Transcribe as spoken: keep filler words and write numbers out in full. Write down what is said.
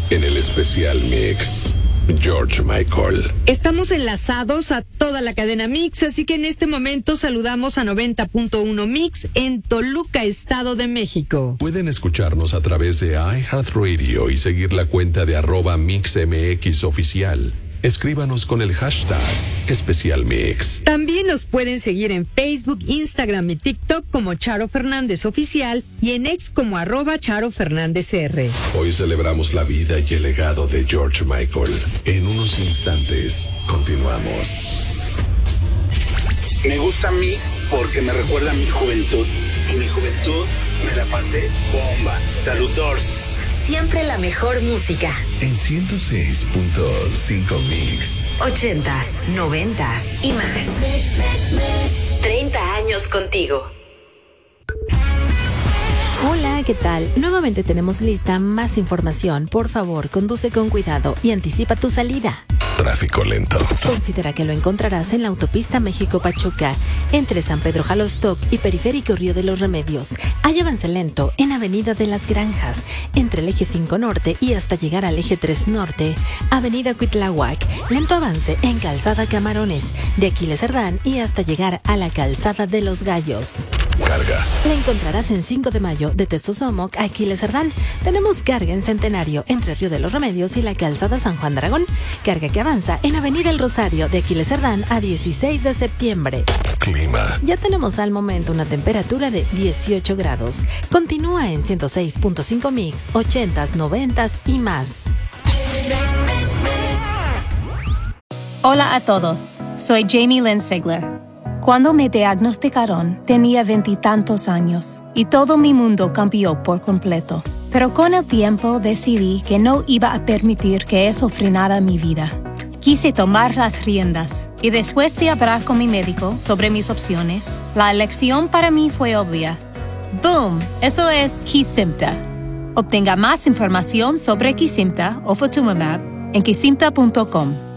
en el especial mix. George Michael. Estamos enlazados a toda la cadena Mix, así que en este momento saludamos a noventa punto uno Mix en Toluca, Estado de México. Pueden escucharnos a través de iHeartRadio y seguir la cuenta de arroba MixMX oficial. Escríbanos con el hashtag Especial Mix. También nos pueden seguir en Facebook, Instagram y TikTok como Charo Fernández Oficial y en X como arroba Charo Fernández R. Hoy celebramos la vida y el legado de George Michael. En unos instantes, continuamos. Me gusta Mix porque me recuerda a mi juventud. Y mi juventud me la pasé bomba. Saludos. Siempre la mejor música. En ciento seis punto cinco Mix. Ochentas, noventas y más. Treinta años contigo. Hola, ¿qué tal? Nuevamente tenemos lista más información. Por favor, conduce con cuidado y anticipa tu salida. Tráfico lento. Considera que lo encontrarás en la autopista México-Pachuca, entre San Pedro Jalostoc y Periférico Río de los Remedios. Hay avance lento en Avenida de las Granjas, entre el eje cinco Norte y hasta llegar al eje tres Norte. Avenida Cuitláhuac, lento avance en Calzada Camarones, de Aquiles Cerdán y hasta llegar a la Calzada de los Gallos. Carga. La encontrarás en cinco de mayo, de Testosomoc a Aquiles Cerdán. Tenemos carga en Centenario, entre Río de los Remedios y la Calzada San Juan de Aragón. Carga que avanza en Avenida El Rosario, de Aquiles Cerdán a dieciséis de septiembre. Clima. Ya tenemos al momento una temperatura de dieciocho grados. Continúa en ciento seis punto cinco Mix, ochentas, noventas y más. Hola a todos, soy Jamie Lynn Sigler. Cuando me diagnosticaron, tenía veintitantos años y todo mi mundo cambió por completo. Pero con el tiempo decidí que no iba a permitir que eso frenara mi vida. Quise tomar las riendas y después de hablar con mi médico sobre mis opciones, la elección para mí fue obvia. ¡Boom! Eso es Kesimpta. Obtenga más información sobre Kesimpta o Ofatumumab en kesimpta punto com.